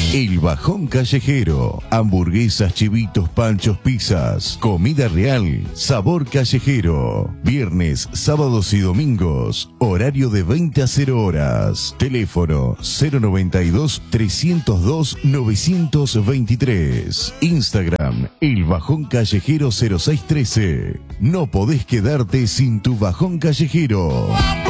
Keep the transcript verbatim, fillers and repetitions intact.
El Bajón Callejero. Hamburguesas, chivitos, panchos, pizzas. Comida real. Sabor callejero. Viernes, sábados y domingos. Horario de veinte a cero horas. Teléfono cero noventa y dos, trescientos dos, novecientos veintitrés. Instagram, El Bajón Callejero cero seis trece. No podés quedarte sin tu Bajón Callejero.